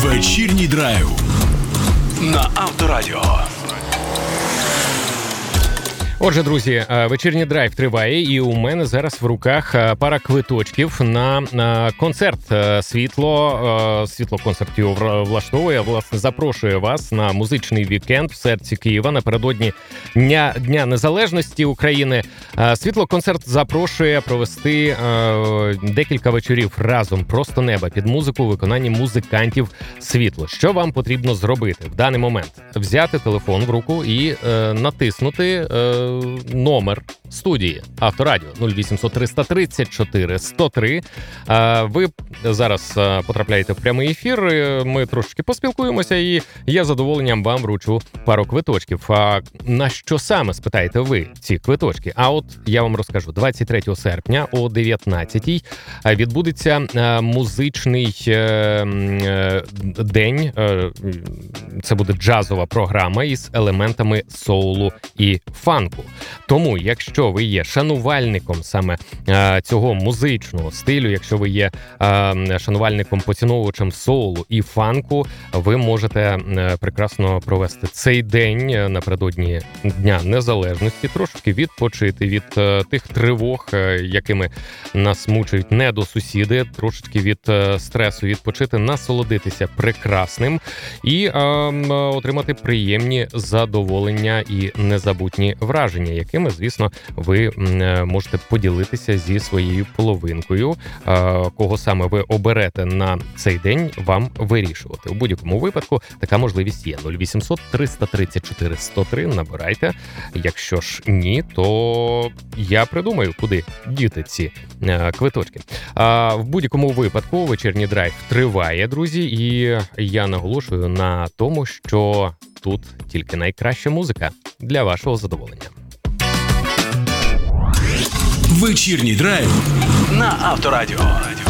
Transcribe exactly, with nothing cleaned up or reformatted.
Вечірній драйв на Авторадіо. Отже, друзі, вечірній драйв триває, і у мене зараз в руках пара квиточків на концерт. Світло, світло концертів влаштовує, власне, запрошує вас на музичний вікенд в серці Києва напередодні Дня, Дня Незалежності України. Світло концерт запрошує провести декілька вечорів разом, просто неба, під музику у виконанні музикантів Світло. Що вам потрібно зробити в даний момент? Взяти телефон в руку і натиснути номер студії Авторадіо нуль вісімсот триста тридцять чотири сто три. Ви зараз потрапляєте в прямий ефір, ми трошки поспілкуємося, і я з задоволенням вам вручу пару квиточків. А на що саме, спитаєте ви, ці квиточки? А от я вам розкажу. двадцять третього серпня о дев'ятнадцятій відбудеться музичний день. Це буде джазова програма із елементами соулу і фанку. Тому, якщо ви є шанувальником саме е, цього музичного стилю, якщо ви є е, шанувальником, поціновувачем соулу і фанку, ви можете е, прекрасно провести цей день напередодні Дня Незалежності, трошки відпочити від е, тих тривог, е, якими нас мучають недосусіди, трошечки від е, стресу відпочити, насолодитися прекрасним і е, е, отримати приємні задоволення і незабутні враження, якими, звісно, ви можете поділитися зі своєю половинкою. Кого саме ви оберете на цей день, вам вирішувати. У будь-якому випадку така можливість є. нуль вісімсот триста тридцять чотири сто три набирайте. Якщо ж ні, то я придумаю, куди діти ці квиточки. В будь-якому випадку вечірній драйв триває, друзі, і я наголошую на тому, що тут тільки найкраща музика для вашого задоволення. Вечірній драйв на Авторадіо.